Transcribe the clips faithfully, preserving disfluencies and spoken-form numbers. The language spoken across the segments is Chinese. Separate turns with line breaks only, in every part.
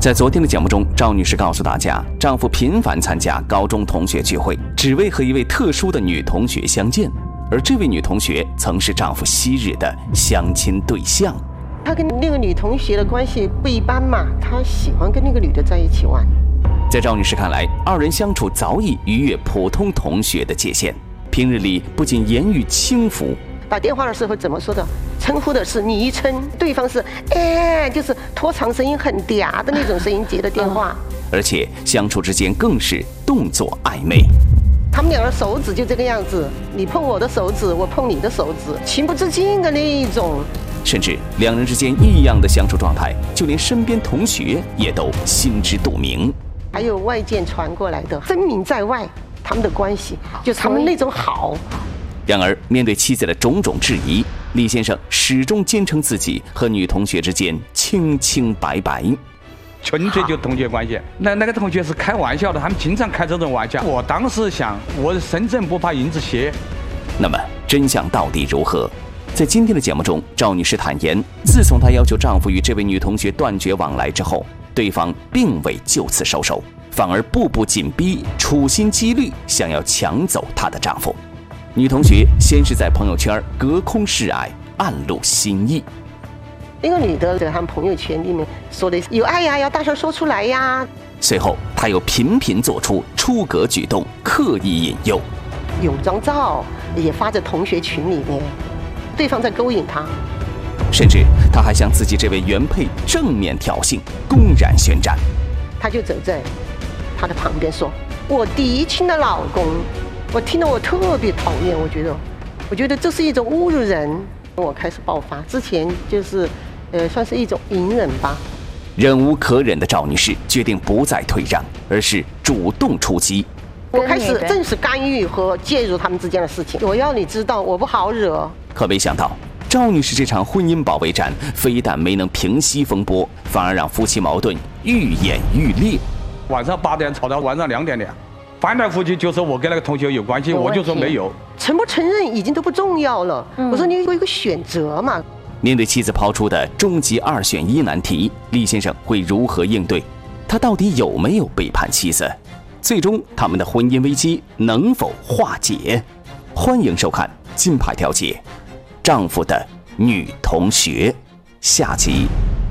在昨天的节目中，赵女士告诉大家，丈夫频繁参加高中同学聚会，只为和一位特殊的女同学相见，而这位女同学曾是丈夫昔日的相亲对象。
他跟那个女同学的关系不一般嘛，他喜欢跟那个女的在一起玩。
在赵女士看来，二人相处早已逾越普通同学的界限，平日里不仅言语轻浮，
打电话的时候怎么说的？称呼的是昵称，对方是哎，就是拖长声音很嗲的那种声音接的电话，
而且相处之间更是动作暧昧。
他们两个手指就这个样子，你碰我的手指，我碰你的手指，情不自禁的那一种。
甚至两人之间异样的相处状态，就连身边同学也都心知肚明。
还有外界传过来的，分明在外，他们的关系就是他们那种好。
然而，面对妻子的种种质疑，李先生始终坚称自己和女同学之间清清白白，
纯粹就同学关系。那那个同学是开玩笑的，他们经常开这种玩笑。我当时想，我身正不怕影子斜。
那么真相到底如何？在今天的节目中，赵女士坦言，自从她要求丈夫与这位女同学断绝往来之后，对方并未就此收手，反而步步紧逼，处心积虑想要抢走她的丈夫。女同学先是在朋友圈隔空示爱，暗露心意。
那个女的在他们朋友圈里面说的有爱呀，要大声说出来呀。
随后，她又频频做出出格举动，刻意引诱，
泳装照也发在同学群里面，对方在勾引她。
甚至她还向自己这位原配正面挑衅，公然宣战。
她就走在她的旁边说：“我嫡亲的老公。”我听得我特别讨厌，我觉得，我觉得这是一种侮辱人。我开始爆发，之前就是，呃，算是一种隐忍吧。
忍无可忍的赵女士决定不再退让，而是主动出击。
我开始正式干预和介入他们之间的事情。我要你知道，我不好惹。
可没想到，赵女士这场婚姻保卫战非但没能平息风波，反而让夫妻矛盾愈演愈烈。
晚上八点吵到晚上两点两。翻来覆去就说我跟那个同学有关系，我就说没有。
承不承认已经都不重要了。嗯、我说你有一个选择嘛。
面对妻子抛出的终极二选一难题，李先生会如何应对？他到底有没有背叛妻子？最终他们的婚姻危机能否化解？欢迎收看《金牌调解》，丈夫的女同学下集。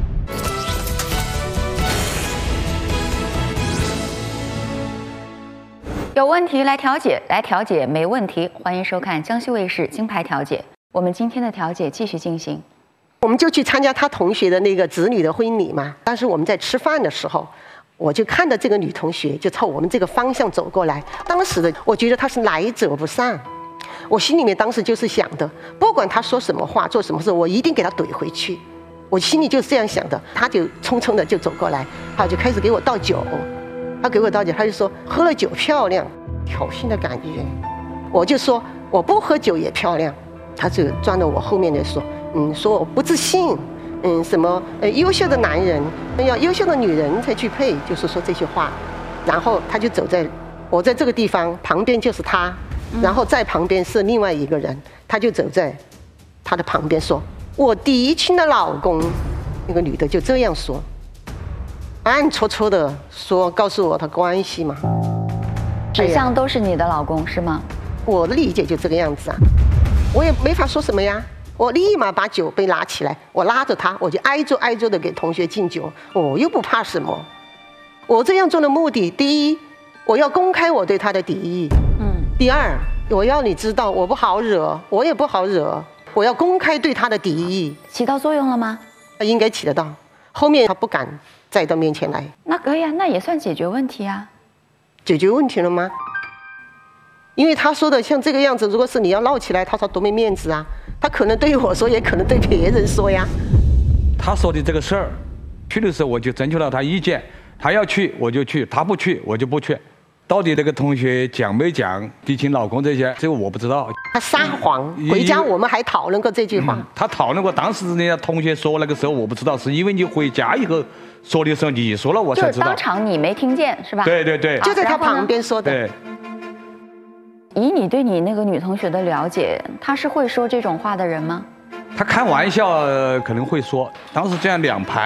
有问题来调解，来调解没问题。欢迎收看江西卫视金牌调解。我们今天的调解继续进行。
我们就去参加他同学的那个子女的婚礼嘛。当时我们在吃饭的时候，我就看到这个女同学就朝我们这个方向走过来。当时的我觉得她是来者不善，我心里面当时就是想的，不管她说什么话做什么事，我一定给她怼回去。我心里就是这样想的。她就匆匆的就走过来，她就开始给我倒酒。他给我倒酒，他就说喝了酒漂亮，挑衅的感觉。我就说我不喝酒也漂亮，他就钻到我后面来说，嗯，说我不自信，嗯，什么呃优秀的男人要优秀的女人才去配，就是说这些话。然后他就走在我在这个地方旁边就是他，然后在旁边是另外一个人，他就走在他的旁边说，我嫡亲的老公。那个女的就这样说。暗戳戳的说，告诉我他关系嘛，
指向都是你的老公是吗？
我的理解就这个样子啊，我也没法说什么呀，我立马把酒杯拿起来，我拉着他，我就挨桌挨桌的给同学敬酒，我又不怕什么。我这样做的目的，第一，我要公开我对他的敌意，嗯，第二，我要你知道我不好惹，我也不好惹，我要公开对他的敌意。
起到作用了吗？
应该起得到，后面他不敢再到面前来。
那可以啊，那也算解决问题啊。
解决问题了吗？因为他说的像这个样子，如果是你要闹起来，他说多没面子啊。他可能对我说，也可能对别人说呀。
他说的这个事儿，去的时候我就征求了他意见，他要去我就去，他不去我就不去。到底那个同学讲没讲嫡亲老公这些，这个我不知道。
他撒谎，回家我们还讨论过这句话。
嗯、他讨论过，当时人家同学说那个时候我不知道，是因为你回家以后说的时候你说了我才知道。
就是当场你没听见是吧？
对对对，
就在他旁边说的。
对。
以你对你那个女同学的了解，她是会说这种话的人吗？
他开玩笑、呃、可能会说，当时这样两排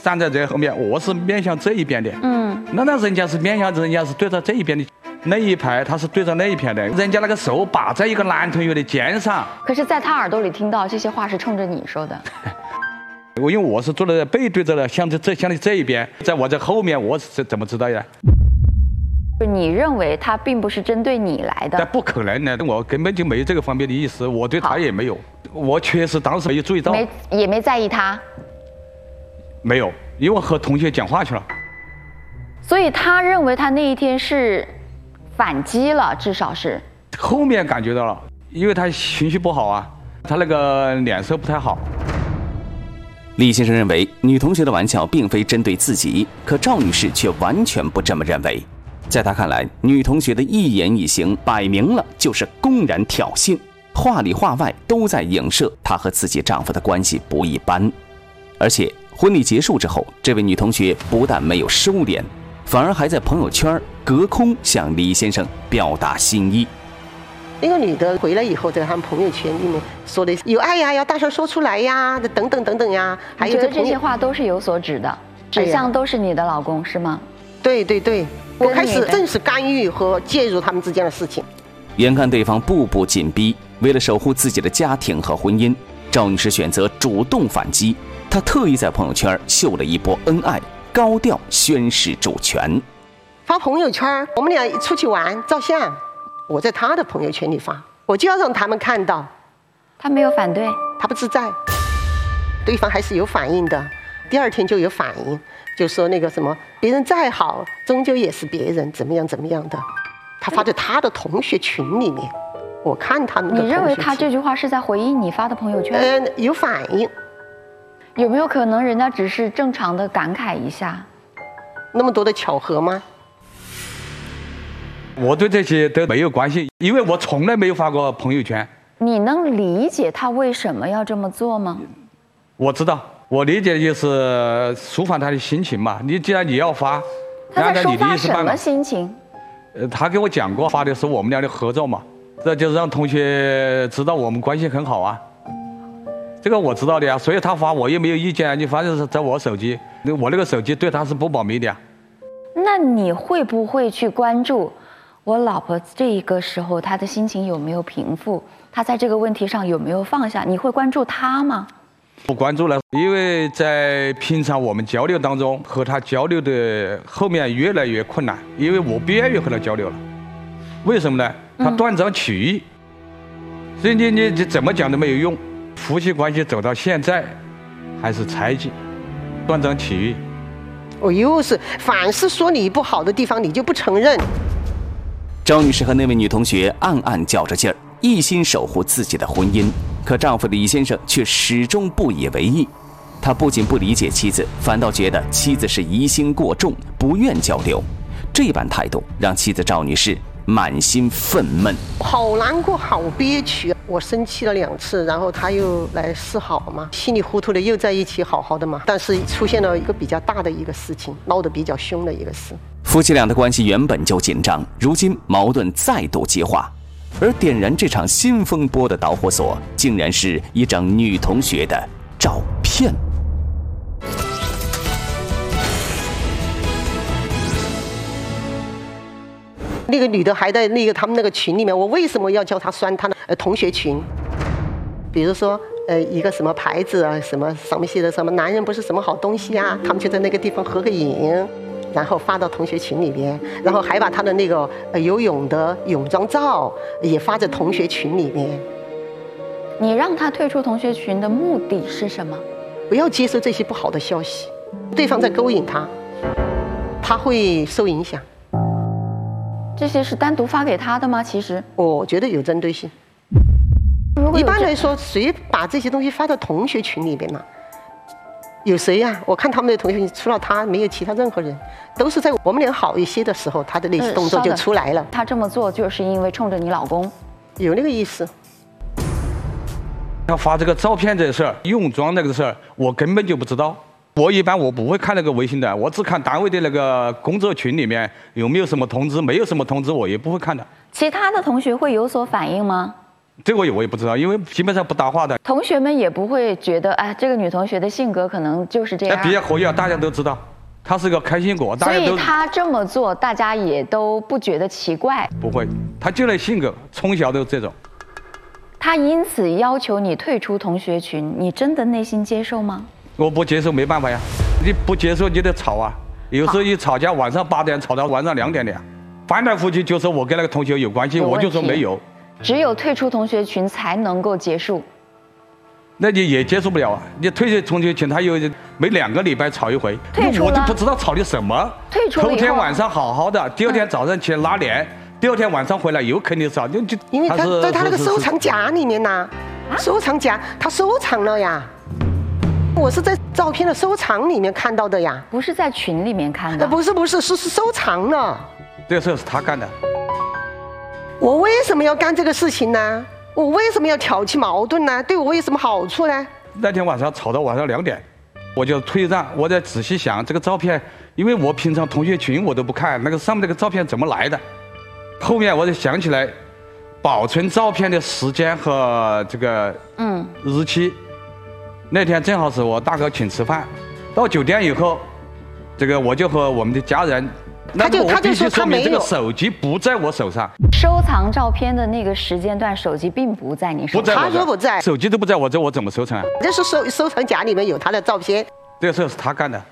站在这后面，我是面向这一边的。嗯，那那人家是面向人家是对着这一边的，那一排他是对着那一边的，人家那个手把在一个男同学的肩上。
可是，在他耳朵里听到这些话是冲着你说的。
我因为我是坐在背对着的，向这这向的这一边，在我在后面，我是怎么知道呀？
你认为他并不是针对你来的？
但不可能的，我根本就没有这个方面的意思，我对他也没有，我确实当时没有注意到，
没也没在意他。
没有，因为我和同学讲话去了。
所以他认为他那一天是反击了，至少是。
后面感觉到了，因为他情绪不好啊，他那个脸色不太好。
李先生认为女同学的玩笑并非针对自己，可赵女士却完全不这么认为。在她看来，女同学的一言一行摆明了就是公然挑衅，话里话外都在影射她和自己丈夫的关系不一般。而且婚礼结束之后，这位女同学不但没有收敛，反而还在朋友圈隔空向李先生表达心意。
那个女的回来以后，在他们朋友圈里面说的有爱呀，要大声说出来呀，等等等等呀。还有
这这些话都是有所指的，指向都是你的老公，是吗？
对对对，我开始正式干预和介入他们之间的事情。
眼看对方步步紧逼，为了守护自己的家庭和婚姻，赵女士选择主动反击。她特意在朋友圈秀了一波恩爱，高调宣示主权。
发朋友圈，我们俩出去玩照相，我在他的朋友圈里发，我就要让他们看到。
他没有反对，
他不自在，对方还是有反应的。第二天就有反应，就说那个什么，别人再好，终究也是别人，怎么样怎么样的。他发在他的同学群里面，我看他那个。
你认为他这句话是在回应你发的朋友圈？
嗯，有反应。
有没有可能人家只是正常的感慨一下？
那么多的巧合吗？
我对这些都没有关系，因为我从来没有发过朋友圈。
你能理解他为什么要这么做吗？
我知道，我理解的就是抒发他的心情嘛。你既然你要发，
他在抒发什么心情？
呃，他给我讲过，发的是我们俩的合照嘛，这就是让同学知道我们关系很好啊。这个我知道的呀，所以他发我也没有意见啊。你发的是在我手机，我那个手机对他是不保密的呀。
那你会不会去关注我老婆这一个时候她的心情有没有平复？她在这个问题上有没有放下？你会关注她吗？
不关注了，因为在平常我们交流当中，和他交流的后面越来越困难，因为我不愿意和他交流了。为什么呢？他断章取义，嗯、所以你你你怎么讲都没有用。夫妻关系走到现在，还是猜忌，断章取义。
我又是凡是说你不好的地方，你就不承认。
赵女士和那位女同学暗暗较着劲儿，一心守护自己的婚姻。可丈夫李先生却始终不以为意，他不仅不理解妻子，反倒觉得妻子是疑心过重，不愿交流。这般态度让妻子赵女士满心愤懑，
好难过，好憋屈。我生气了两次，然后他又来示好嘛，稀里糊涂的又在一起好好的嘛。但是出现了一个比较大的一个事情，闹得比较凶的一个事。
夫妻俩的关系原本就紧张，如今矛盾再度激化。而点燃这场新风波的导火索，竟然是一张女同学的照片。
那个女的还在那个他们那个群里面，我为什么要叫她删她的呃同学群？比如说呃一个什么牌子啊，什么上面写的什么男人不是什么好东西啊，他们就在那个地方合个影。然后发到同学群里边，然后还把他的那个呃游泳的泳装照也发在同学群里面。
你让他退出同学群的目的是什么？
不要接受这些不好的消息，对方在勾引他，他会受影响。
这些是单独发给他的吗？其实
我觉得有针对性。一般来说，谁把这些东西发到同学群里边嘛？有谁呀、啊？我看他们的同学群，除了他，没有其他任何人，都是在我们俩好一些的时候，他的那些动作就出来了。
他这么做就是因为冲着你老公，
有那个意思。
他发这个照片这事儿，泳装那个事儿，我根本就不知道。我一般我不会看那个微信的，我只看单位的那个工作群里面有没有什么通知，没有什么通知我也不会看的。
其他的同学会有所反应吗？
这个我也不知道，因为基本上不搭话的。
同学们也不会觉得，哎，这个女同学的性格可能就是这样。
比较活跃，大家都知道，她是个开心果，大家都。
所以她这么做，大家也都不觉得奇怪。
不会，她就那性格，从小都这种。
她因此要求你退出同学群，你真的内心接受吗？
我不接受，没办法呀，你不接受你得吵啊。有时候一吵架，晚上八点吵到晚上两点的呀。翻来覆去就说我跟那个同学有关系，我就说没有。
只有退出同学群才能够结束，
那你也结束不了啊！你退出同学群，他有每两个礼拜吵一回，
退出了
我就不知道吵的什么。
退出了以后，
头天晚上好好的，第二天早上起来拉脸，嗯、第二天晚上回来又肯定吵，就就
因为他在他那个收藏夹里面呐、啊，收藏夹他收藏了呀。我是在照片的收藏里面看到的呀，
不是在群里面看的。
不是不是是是收藏了。
这个事是他干的。
我为什么要干这个事情呢？我为什么要挑起矛盾呢？对我有什么好处呢？
那天晚上吵到晚上两点，我就退让。我在仔细想这个照片，因为我平常同学群我都不看，那个上面那个照片怎么来的？后面我就想起来，保存照片的时间和这个嗯日期。那天正好是我大哥请吃饭，到酒店以后，这个我就和我们的家人。
他就他就说他没有，
这个手机不在我手上。
收藏照片的那个时间段，手机并不在你手上。
他说不在，
手机都不在我这，我怎么收藏啊？
这是收收藏夹里面有他的照片。
这个事是他干的。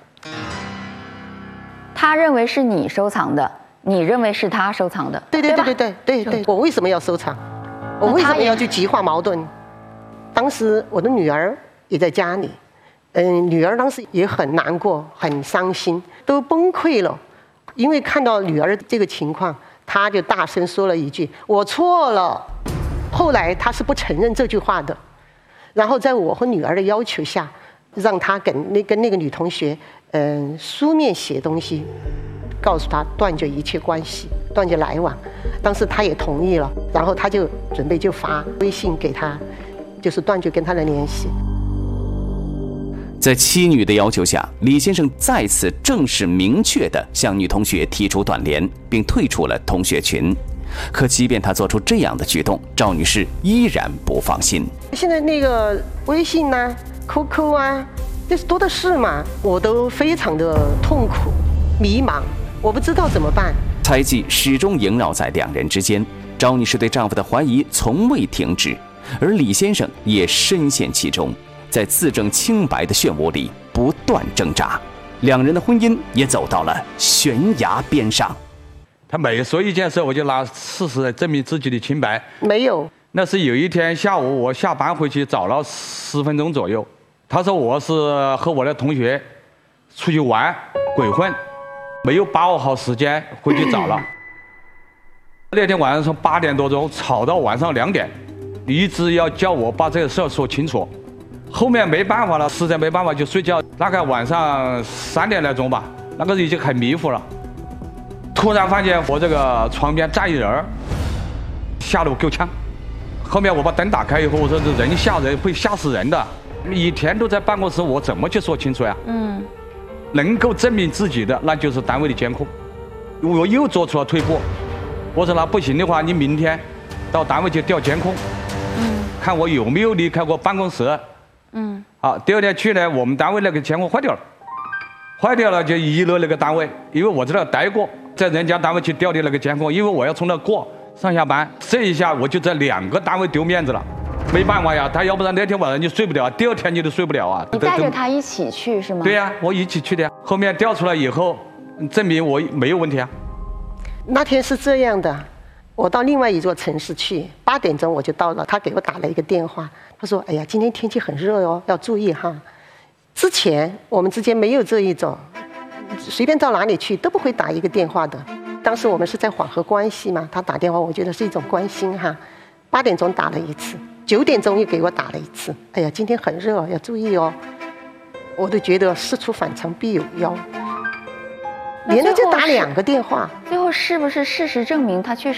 他认为是你收藏的，你认为是他收藏的。
对对对对对对对，我为什么要收藏？我为什么要去激化矛盾？当时我的女儿也在家里，嗯，女儿当时也很难过，很伤心，都崩溃了。因为看到女儿这个情况，他就大声说了一句：“我错了。”后来他是不承认这句话的，然后在我和女儿的要求下，让他跟那跟那个女同学，嗯，书面写东西，告诉他断绝一切关系，断绝来往。当时他也同意了，然后他就准备就发微信给他，就是断绝跟他的联系。
在妻女的要求下，李先生再次正式明确地向女同学提出断联，并退出了同学群。可即便他做出这样的举动，赵女士依然不放心。
现在那个微信啊、Q Q 啊，这是多的是嘛，我都非常的痛苦、迷茫，我不知道怎么办。
猜忌始终萦绕在两人之间，赵女士对丈夫的怀疑从未停止，而李先生也深陷其中。在自证清白的漩涡里不断挣扎，两人的婚姻也走到了悬崖边上。
他每说一件事，我就拿事实来证明自己的清白。
没有，
那是有一天下午，我下班回去早了十分钟左右。他说我是和我的同学出去玩鬼混，没有把握好时间回去早了。那天晚上从八点多钟吵到晚上两点，一直要叫我把这个事儿说清楚。后面没办法了，实在没办法就睡觉。大概晚上三点来钟吧，那个已经很迷糊了。突然发现我这个床边站一人，吓得我够呛。后面我把灯打开以后，我说这人吓人会吓死人的。一天都在办公室，我怎么去说清楚呀？嗯，能够证明自己的，那就是单位的监控。我又做出了退步，我说那不行的话，你明天到单位去调监控，嗯，看我有没有离开过办公室。嗯，好，第二天去呢，我们单位那个监控坏掉了，坏掉了就移了那个单位，因为我在那待过，在人家单位去调的那个监控，因为我要从那过上下班，这一下我就在两个单位丢面子了，没办法呀，他要不然那天晚上就睡不了，第二天你都睡不了啊。
你带着他一起去是吗？
对呀、啊，我一起去的呀。后面调出来以后，证明我没有问题啊。
那天是这样的。我到另外一座城市去，八点钟我就到了。他给我打了一个电话，他说：“哎呀，今天天气很热哦，要注意哈。”之前我们之间没有这一种，随便到哪里去都不会打一个电话的。当时我们是在缓和关系嘛，他打电话我觉得是一种关心哈。八点钟打了一次，九点钟又给我打了一次。哎呀，今天很热，要注意哦。我都觉得事出反常必有妖，连着就打两个电话。
最后是不是事实证明他确实？